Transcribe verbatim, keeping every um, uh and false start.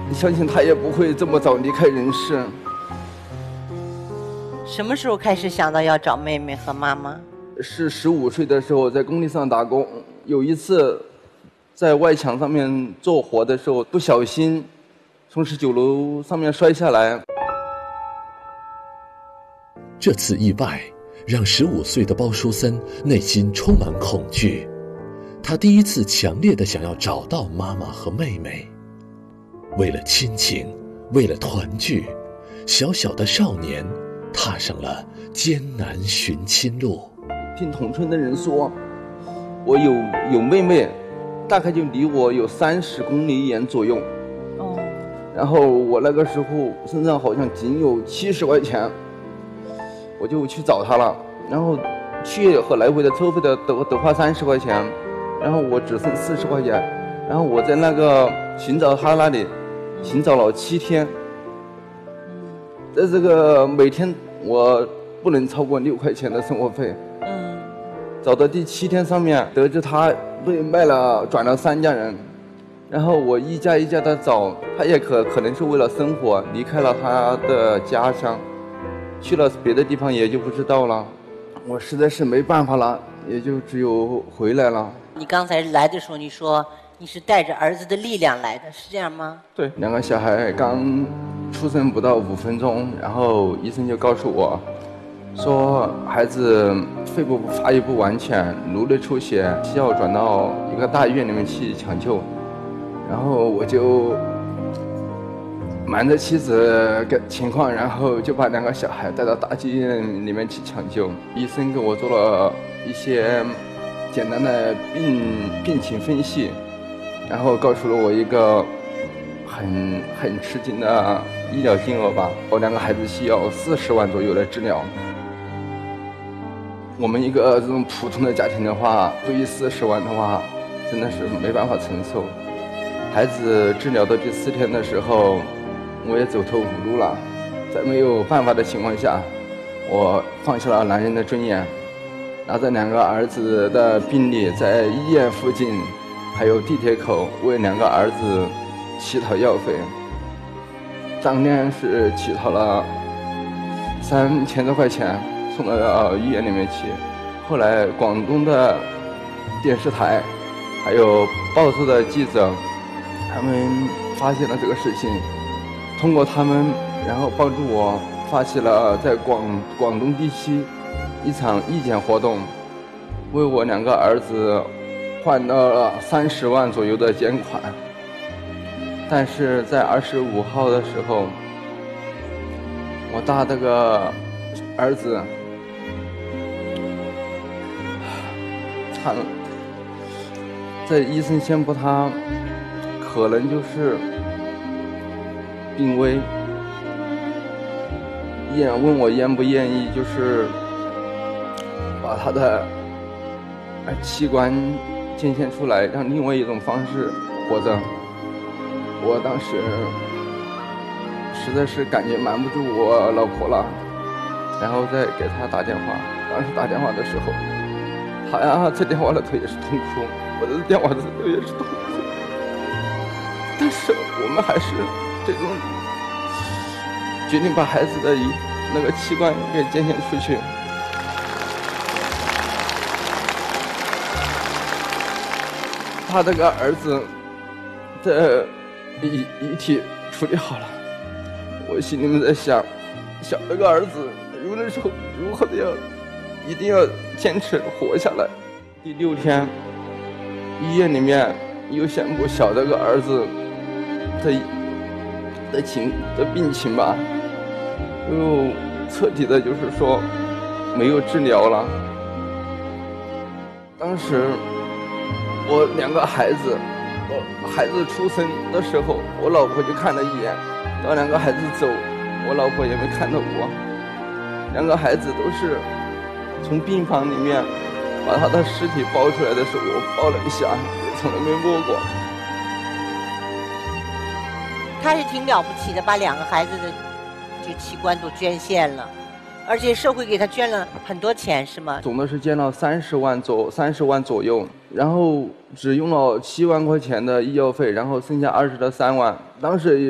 相信他也不会这么早离开人世。 什么时候开始想到要找妹妹和妈妈？ 是十五岁的时候在工地上打工，有一次在外墙上面做活的时候，不小心从十九楼上面摔下来。 这次意外让十五岁的包淑森内心充满恐惧，他第一次强烈的想要找到妈妈和妹妹。为了亲情，为了团聚，小小的少年踏上了艰难寻亲路。 听同村的人说，我有有妹妹，大概就离我有三十公里远左右。 哦。 然后我那个时候身上好像仅有七十块钱，我就去找她了。然后去和来回的车费的都都花三十块钱，然后我只剩四十块钱。然后我在那个寻找她那里寻找了七天，在这个每天我不能超过六块钱的生活费。 嗯。 找到第七天上面，得知他被卖了，转了三家人。然后我一家一家的找，他也可可能是为了生活，离开了他的家乡，去了别的地方也就不知道了。我实在是没办法了，也就只有回来了。 你刚才来的时候，你说你是带着儿子的力量来的，是这样吗？ 对，两个小孩刚出生不到五分钟，然后医生就告诉我，说孩子肺部发育不完全，颅内出血，需要转到一个大医院里面去抢救。然后我就瞒着妻子的情况，然后就把两个小孩带到大医院里面去抢救。医生给我做了一些简单的病病情分析，然后告诉了我一个很很吃惊的医疗金额吧。我两个孩子需要四十万左右的治疗。我们一个这种普通的家庭的话，对于四十万的话，真的是没办法承受。孩子治疗到第四天的时候，我也走投无路了，在没有办法的情况下，我放下了男人的尊严，拿着两个儿子的病历，在医院附近还有地铁口为两个儿子乞讨药费。当天是乞讨了三千多块钱，送到医院里面去。后来广东的电视台还有报社的记者，他们发现了这个事情，通过他们然后帮助我发起了在广广东地区一场义剪活动，为我两个儿子换到了三十万左右的捐款。但是在二十五号的时候，我大这个儿子惨了，在医生宣布他可能就是病危，医院问我愿不愿意就是把他的器官捐献出来，让另外一种方式活着。我当时实在是感觉瞒不住我老婆了，然后再给她打电话。当时打电话的时候，她呀在电话里头也是痛哭，我的电话里头也是痛哭。但是我们还是最终决定把孩子的那个器官给捐献出去。他这个儿子的遗遗体处理好了，我心里面在想，小这个儿子如那时候如何的要一定要坚持活下来。第六天，医院里面又宣布小这个儿子的的情的病情吧，又彻底的就是说没有治疗了。当时我两个孩子，我孩子出生的时候，我老婆就看了一眼，到两个孩子走，我老婆也没看到我。两个孩子都是从病房里面把他的尸体抱出来的时候，我抱了一下，也从来没摸过。 他是挺了不起的，把两个孩子的这个器官都捐献了，而且社会给他捐了很多钱，是吗？ 总的是捐了三十万左三十万左右，然后只用了七万块钱的医药费，然后剩下二十的三万，当时。